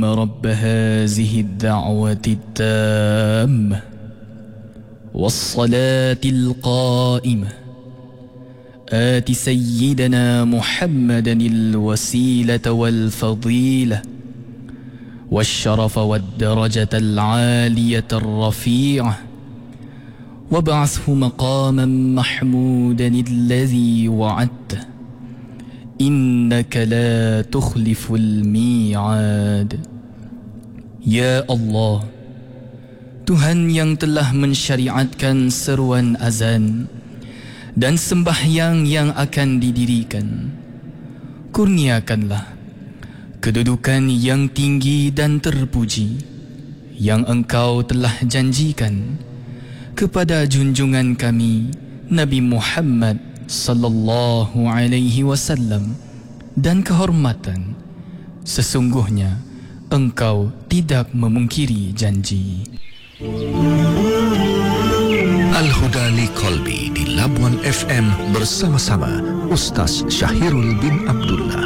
اللهم رب هذه الدعوة التامة والصلاة القائمة آت سيدنا محمدا الوسيلة والفضيلة والشرف والدرجة العالية الرفيعة وابعثه مقاما محمودا الذي وعدته إنك لا تخلف الميعاد. Ya Allah, Tuhan yang telah mensyariatkan seruan azan dan sembahyang yang akan didirikan, kurniakanlah kedudukan yang tinggi dan terpuji yang Engkau telah janjikan kepada junjungan kami Nabi Muhammad sallallahu alaihi wasallam, dan kehormatan sesungguhnya Engkau tidak memungkiri janji. Al-Huda li Qalbi di Labuan FM bersama-sama Ustaz Syahirul bin Abdullah.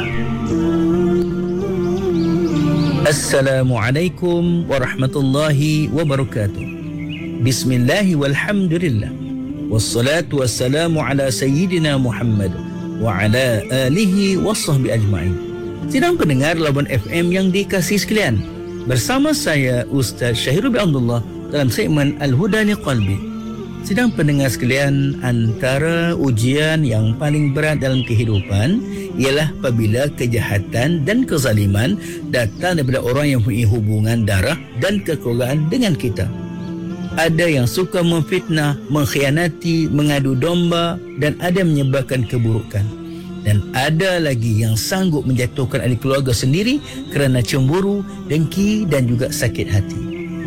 Assalamualaikum warahmatullahi wabarakatuh. Bismillahi walhamdulillah. Wassalatu wassalamu ala sayyidina Muhammad wa ala alihi wa sahbihi ajma'in. Sidang pendengar Labuan FM yang dikasihi sekalian, bersama saya Ustaz Syahirul bin Abdullah dalam segmen Al-Huda li Qalbi. Sidang pendengar sekalian, antara ujian yang paling berat dalam kehidupan ialah apabila kejahatan dan kezaliman datang daripada orang yang mempunyai hubungan darah dan kekeluargaan dengan kita. Ada yang suka memfitnah, mengkhianati, mengadu domba, dan ada yang menyebabkan keburukan. Dan ada lagi yang sanggup menjatuhkan ahli keluarga sendiri kerana cemburu, dengki dan juga sakit hati.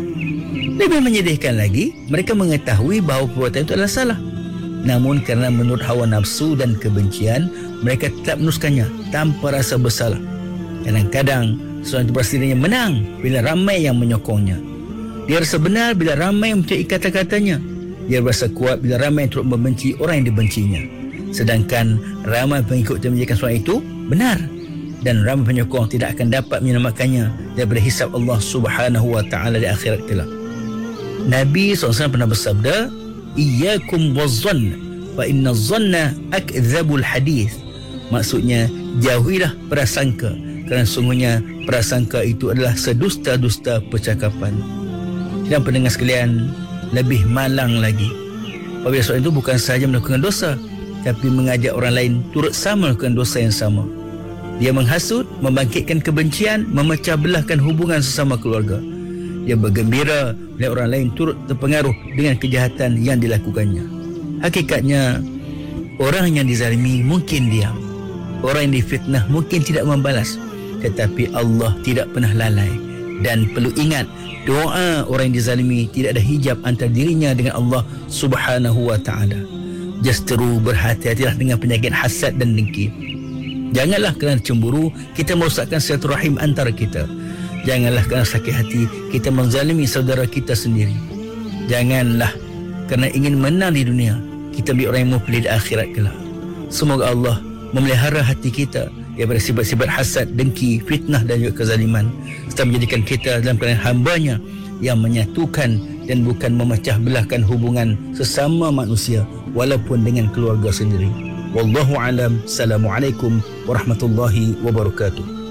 Lebih menyedihkan lagi, mereka mengetahui bahawa perbuatan itu adalah salah. Namun kerana menurut hawa nafsu dan kebencian, mereka tetap meneruskannya tanpa rasa bersalah. Kadang-kadang seorang itu berasa dirinya menang bila ramai yang menyokongnya. Dia rasa benar bila ramai yang percayai kata-katanya. Dia berasa kuat bila ramai yang turut membenci orang yang dibencinya. Sedangkan ramai pengikut yang menjadikan seorang itu benar, dan ramai penyokong tidak akan dapat menyelamatkannya daripada hisab Allah Subhanahu wa taala di akhirat kelak. Nabi SAW pernah bersabda, "Iyyakum wazzann, fa inna zanna akdzabul hadis." Maksudnya, jauhilah prasangka, kerana sungguhnya prasangka itu adalah sedusta-dusta percakapan. Dan pendengar sekalian, lebih malang lagi apabila seorang itu bukan sahaja melakukan dosa, tapi mengajak orang lain turut sama melakukan dosa yang sama. Dia menghasut, membangkitkan kebencian, memecah belahkan hubungan sesama keluarga. Dia bergembira bila orang lain turut terpengaruh dengan kejahatan yang dilakukannya. Hakikatnya, orang yang dizalimi mungkin diam, orang yang difitnah mungkin tidak membalas, tetapi Allah tidak pernah lalai. Dan perlu ingat, doa orang yang dizalimi tidak ada hijab antara dirinya dengan Allah Subhanahu wa ta'ala. Justeru berhati-hatilah dengan penyakit hasad dan dengki. Janganlah kerana cemburu kita merosakkan silaturahim antara kita. Janganlah kerana sakit hati kita menzalimi saudara kita sendiri. Janganlah kerana ingin menang di dunia kita menjadi orang yang muflih di akhirat kelak. Semoga Allah memelihara hati kita daripada sifat-sifat hasad, dengki, fitnah dan juga kezaliman, serta menjadikan kita dalam keadaan hamba-Nya yang menyatukan dan bukan memecah belahkan hubungan sesama manusia walaupun dengan keluarga sendiri. Wallahu alam. Assalamualaikum warahmatullahi wabarakatuh.